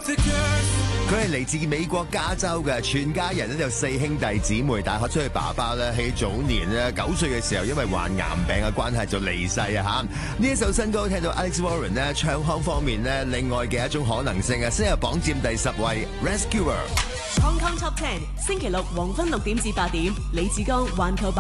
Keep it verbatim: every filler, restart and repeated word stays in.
佢係嚟自美國加州嘅，全家人咧有四兄弟姊妹，但係出佢爸爸咧喺早年咧九歲嘅時候，因為患癌病嘅關係就離世啊吓。呢一首新歌聽到 Alex Warren 咧唱腔方面咧，另外嘅一種可能性啊，先入榜佔第十位 Rescuer。 Hong Kong Top Ten 星期六黃昏六點至八點，李志剛環球